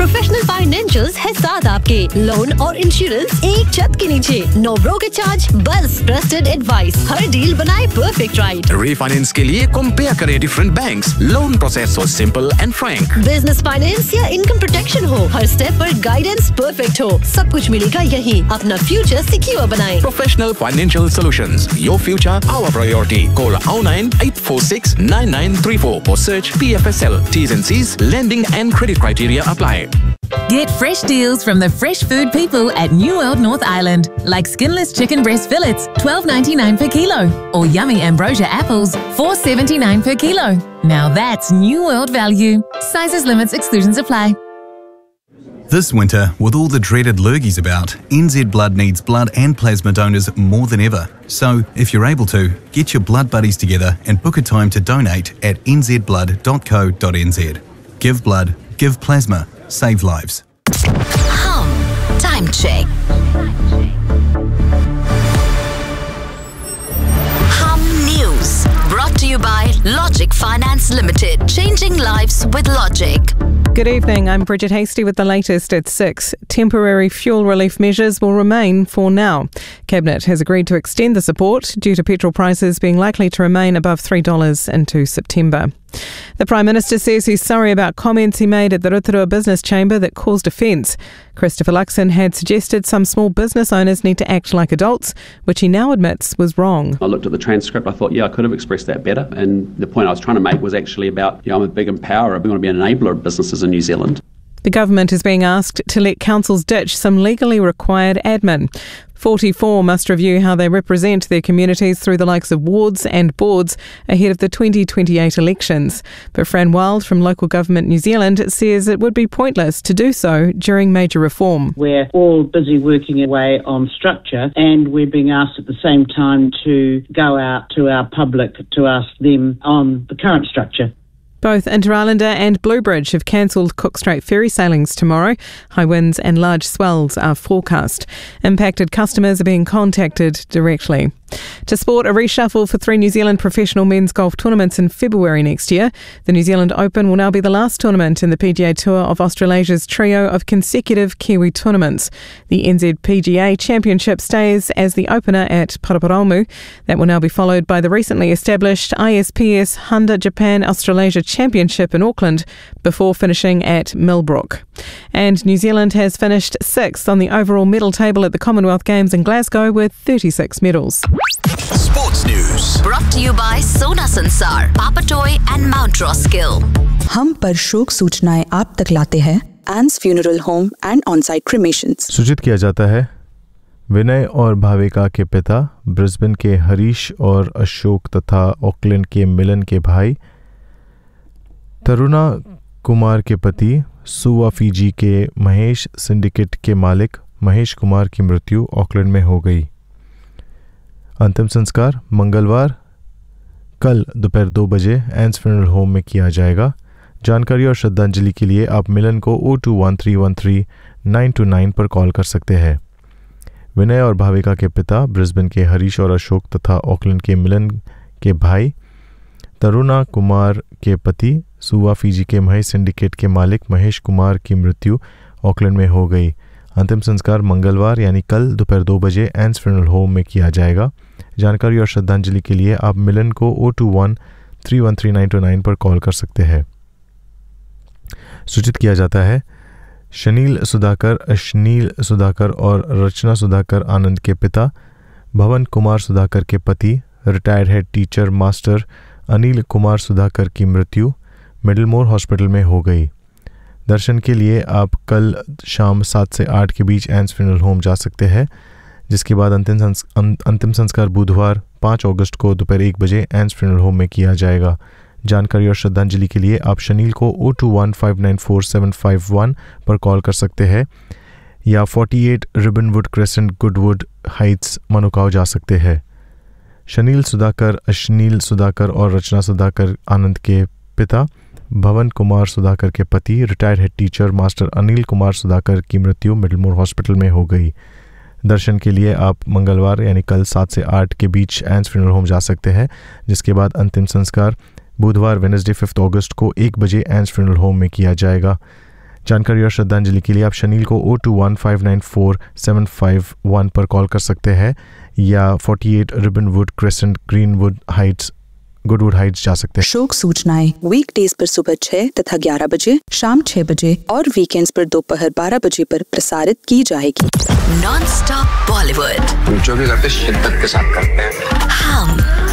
Professional financials है साथ आपके। लोन और इंश्योरेंस एक छत के नीचे। नो ब्रोकर चार्ज, बस ट्रस्टेड एडवाइस। हर डील बनाए परफेक्ट राइट। रीफाइनेंस के लिए कंपेयर करें डिफरेंट बैंक्स। लोन प्रोसेस हो simple and Frank. Business finance या इनकम प्रोटेक्शन हो, हर स्टेप पर गाइडेंस परफेक्ट हो, सब कुछ मिलेगा यहीं। अपना फ्यूचर सिक्योर बनाएं। Professional Financial Solutions. Your future, our priority. Call 098469934 or search PFSL. T's and C's, lending and credit criteria apply. Get fresh deals from the fresh food people at New World North Island, like skinless chicken breast fillets, $12.99 per kilo, or yummy ambrosia apples, $4.79 per kilo. Now that's New World value. Sizes, limits, exclusions apply. This winter, with all the dreaded lurgies about, NZ Blood needs blood and plasma donors more than ever. So, if you're able to, get your blood buddies together and book a time to donate at nzblood.co.nz. Give blood, give plasma, save lives. Time check. News brought to you by Logic Finance Limited. Changing lives with Logic. Good evening, I'm Bridget Hasty with the latest at 6. Temporary fuel relief measures will remain for now. Cabinet has agreed to extend the support due to petrol prices being likely to remain above $3 into September. The Prime Minister says he's sorry about comments he made at the Rotorua Business Chamber that caused offence. Christopher Luxon had suggested some small business owners need to act like adults, which he now admits was wrong. I looked at the transcript, I thought, I could have expressed that better. And the point I was trying to make was actually about, I'm a big empowerer. We want to be an enabler of businesses in New Zealand. The government is being asked to let councils ditch some legally required admin. 44 must review how they represent their communities through the likes of wards and boards ahead of the 2028 elections. But Fran Wild from Local Government New Zealand says it would be pointless to do so during major reform. We're all busy working away on structure, and we're being asked at the same time to go out to our public to ask them on the current structure. Both Inter-Islander and Bluebridge have cancelled Cook Strait ferry sailings tomorrow. High winds and large swells are forecast. Impacted customers are being contacted directly. To sport, a reshuffle for 3 New Zealand professional men's golf tournaments in February next year. The New Zealand Open will now be the last tournament in the PGA Tour of Australasia's trio of consecutive Kiwi tournaments. The NZPGA Championship stays as the opener at Paraparaumu. That will now be followed by the recently established ISPS Honda Japan Australasia Championship in Auckland before finishing at Millbrook. And New Zealand has finished 6th on the overall medal table at the Commonwealth Games in Glasgow with 36 medals. Sports News brought to you by Sona Sansar, Papatoy and Mount Roskill. हम पर शोक सूचनाएं आप तक लाते हैं एंस funeral home and on-site क्रिमेशंस। सूचित किया जाता है विनय और भाविका के पिता, ब्रिस्बेन के हरीश और अशोक तथा ऑकलैंड के मिलन के भाई, तरुणा कुमार के पति, सुवा फीजी के महेश सिंडिकेट के मालिक महेश कुमार की मृत्यु ऑकलैंड में हो गई। अंतिम संस्कार मंगलवार कल दोपहर 2 बजे एंस फ्यूनरल होम में किया जाएगा। जानकारी और श्रद्धांजलि के लिए आप मिलन को 021313 पर कॉल कर सकते हैं। विनय और भाविका के पिता, ब्रिस्बेन के हरीश और अशोक तथा ऑकलैंड के मिलन के भाई, तरुणा कुमार के पति, सुवा फीजी के महेश सिंडिकेट के मालिक महेश कुमार की मृत्यु ऑकलैंड में हो गई। अंतिम संस्कार मंगलवार यानी कल दोपहर 2 बजे एंस फ्यूनरल होम में किया जाएगा। जानकारी और श्रद्धांजलि के लिए आप मिलन को 021313 पर कॉल कर सकते हैं। सूचित किया जाता है शनील सुधाकर, अश्नील सुधाकर और रचना सुधाकर आनंद के पिता, भवन कुमार सुधाकर के पति, retired head teacher master Anil Kumar Sudhakar की मृत्यु मिडलमोर हॉस्पिटल में हो गई। दर्शन के लिए आप कल शाम 7 से 8 के बीच एंस फ्यूनरल होम जा सकते हैं, जिसके बाद अंतिम संस्कार बुधवार 5 अगस्त को दोपहर 1 बजे एंस फ्यूनरल होम में किया जाएगा। जानकारी और श्रद्धांजलि के लिए आप शनील को 0215947751 पर कॉल कर सकते हैं या 48 रिबनवुड क्रेसेंट गुडवुड हाइट्स मनुकाव जा सकते हैं। शनील सुधाकर, अश्नील सुधाकर और रचना सुधाकर आनंद के पिता, भवन कुमार सुधाकर के पति, retired head teacher master Anil Kumar Sudhakar की मृत्यु मिडलमोर हॉस्पिटल में हो गई। दर्शन के लिए आप मंगलवार यानी कल 7 से 8 के बीच एंस फ्यूनरल होम जा सकते हैं, जिसके बाद अंतिम संस्कार बुधवार वेडनेसडे 5 अगस्त को 1 बजे एंस फ्यूनरल होम में किया जाएगा। जानकारी और श्रद्धांजलि के लिए आप शनील को 021594751 पर कॉल कर सकते हैं या 48 रिबनवुड crescent greenwood Heights Goodwood Heights जा सकते हैं। शोक सूचनाएं वीकडेज पर सुबह 6 तथा 11 बजे, शाम 6 बजे और वीकेंड्स पर दोपहर 12 बजे पर प्रसारित की जाएगी। नॉन स्टॉप बॉलीवुड जो भी करते शिद्दत के साथ करते हैं। हम